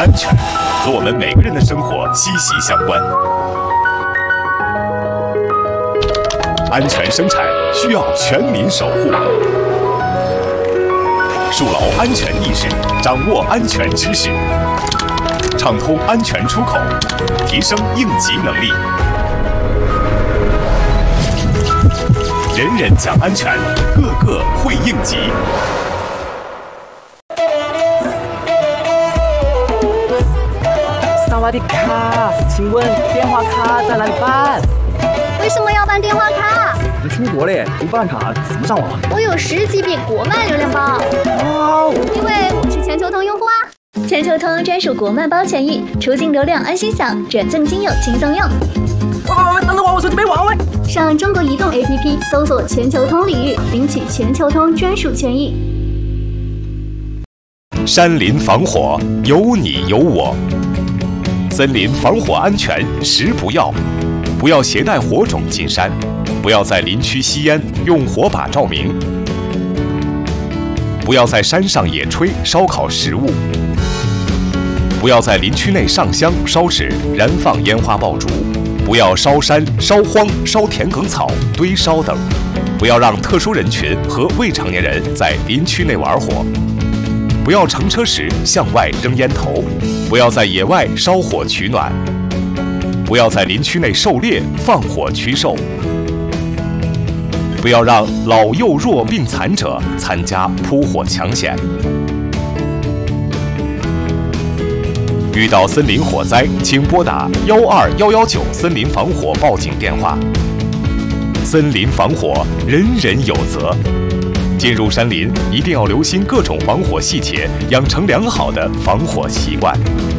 安全和我们每个人的生活息息相关。安全生产需要全民守护，树牢安全意识，掌握安全知识，畅通安全出口，提升应急能力。人人讲安全，个个会应急。 萨瓦迪卡，请问电话卡在哪里办？ 为什么要办电话卡？ 你出国嘞，不办卡怎么上网？ 我有10GB国漫流量包。 哇， 因为我是全球通用户啊。全球通专属国漫包权益，出境流量安心享，转赠亲友轻松用。 喂，等等我手机没网喂。 上中国移动 APP 搜索全球通领域，领取全球通专属权益。 山林防火，有你有我。森林防火安全10不要：不要携带火种进山，不要在林区吸烟用火把照明，不要在山上野炊烧烤食物，不要在林区内上香烧纸燃放烟花爆竹，不要烧山烧荒烧田埂草堆烧等，不要让特殊人群和未成年人在林区内玩火，不要乘车时向外扔烟头，不要在野外烧火取暖，不要在林区内狩猎放火驱兽，不要让老幼弱病残者参加扑火抢险。遇到森林火灾，请拨打12119森林防火报警电话。森林防火，人人有责。进入山林，一定要留心各种防火细节，养成良好的防火习惯。